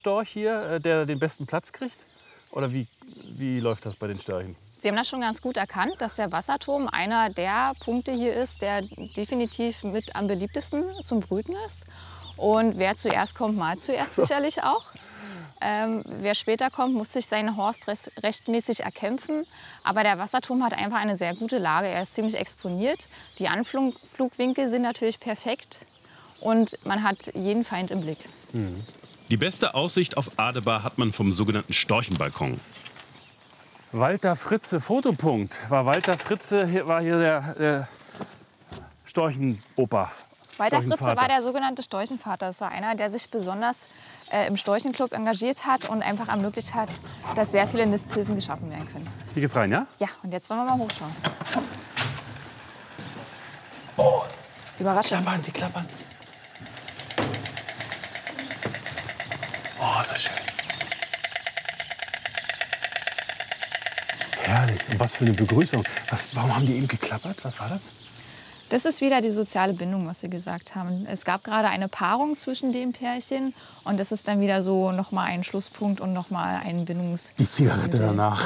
Storch hier, der den besten Platz kriegt? Oder wie läuft das bei den Störchen? Sie haben das schon ganz gut erkannt, dass der Wasserturm einer der Punkte hier ist, der definitiv mit am beliebtesten zum Brüten ist. Und wer zuerst kommt, mal zuerst sicherlich auch. Wer später kommt, muss sich seinen Horst rechtmäßig erkämpfen. Aber der Wasserturm hat einfach eine sehr gute Lage. Er ist ziemlich exponiert. Die Anflugwinkel sind natürlich perfekt. Und man hat jeden Feind im Blick. Die beste Aussicht auf Adebar hat man vom sogenannten Storchenbalkon. Walter Fritze, Fotopunkt. Walter Fritze war hier der Storchenoper. Walter Fritze war der sogenannte Storchenvater. Das war einer, der sich besonders im Storchenclub engagiert hat und einfach ermöglicht hat, dass sehr viele Nisthilfen geschaffen werden können. Hier geht's rein, ja? Ja, und jetzt wollen wir mal hochschauen. Oh, Überraschung. die klappern. Oh, so schön. Herrlich. Und was für eine Begrüßung. Warum haben die eben geklappert? Was war das? Das ist wieder die soziale Bindung, was Sie gesagt haben. Es gab gerade eine Paarung zwischen dem Pärchen und das ist dann wieder so noch mal ein Schlusspunkt und noch mal ein Bindungs. Die Zigarette danach.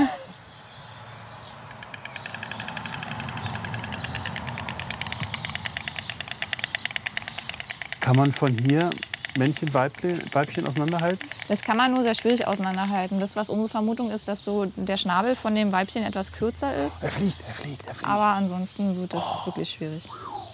Kann man von hier Männchen, Weibchen auseinanderhalten? Das kann man nur sehr schwierig auseinanderhalten. Das, was unsere Vermutung ist, dass so der Schnabel von dem Weibchen etwas kürzer ist. Er fliegt. Aber ansonsten wird es wirklich schwierig.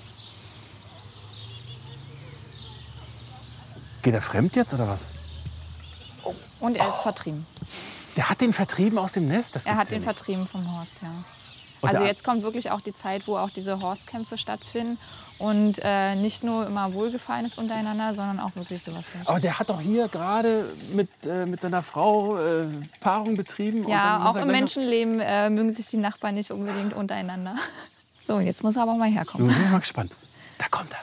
Geht er fremd jetzt oder was? Und er ist vertrieben. Der hat den vertrieben aus dem Nest? Er hat den vertrieben vom Horst, ja. Also jetzt kommt wirklich auch die Zeit, wo auch diese Horstkämpfe stattfinden und nicht nur immer Wohlgefallen ist untereinander, sondern auch wirklich sowas herrscht. Aber der hat doch hier gerade mit seiner Frau Paarung betrieben. Ja, und dann auch im Menschenleben mögen sich die Nachbarn nicht unbedingt untereinander. So, jetzt muss er aber mal herkommen. Nun bin ich mal gespannt. Da kommt er.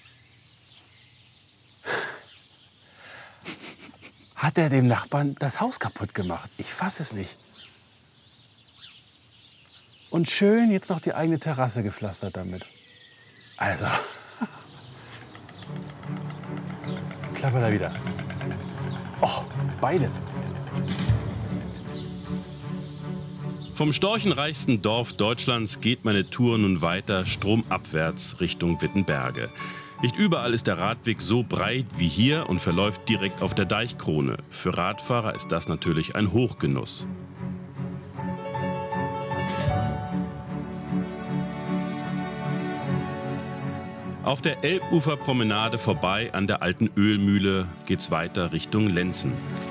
Hat er dem Nachbarn das Haus kaputt gemacht? Ich fasse es nicht. Und schön jetzt noch die eigene Terrasse gepflastert damit. Also. Klappert er wieder. Oh, beide. Vom storchenreichsten Dorf Deutschlands geht meine Tour nun weiter stromabwärts Richtung Wittenberge. Nicht überall ist der Radweg so breit wie hier und verläuft direkt auf der Deichkrone. Für Radfahrer ist das natürlich ein Hochgenuss. Auf der Elbuferpromenade vorbei an der alten Ölmühle geht's weiter Richtung Lenzen.